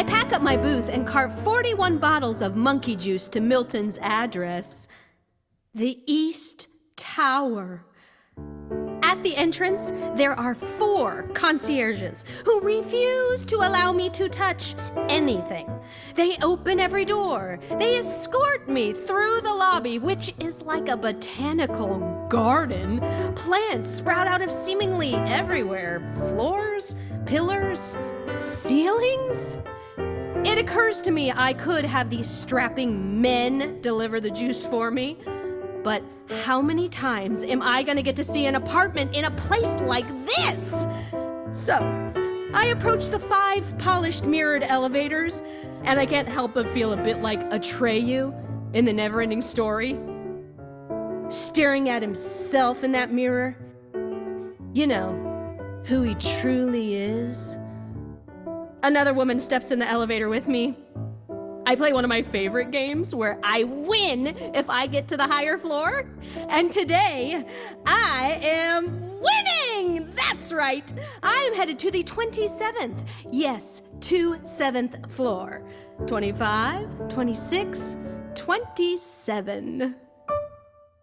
I pack up my booth and cart 41 bottles of monkey juice to Milton's address. The East Tower. At the entrance, there are 4 concierges who refuse to allow me to touch anything. They open every door. They escort me through the lobby, which is like a botanical garden. Plants sprout out of seemingly everywhere. Floors, pillars, ceilings. It occurs to me I could have these strapping men deliver the juice for me. But how many times am I gonna get to see an apartment in a place like this? So, I approach the 5 polished mirrored elevators, and I can't help but feel a bit like Atreyu in the Neverending Story. Staring at himself in that mirror. You know, who he truly is. Another woman steps in the elevator with me. I play one of my favorite games where I win if I get to the higher floor. And today, I am winning! That's right! I'm headed to the 27th. Yes, 27th floor. 25, 26, 27.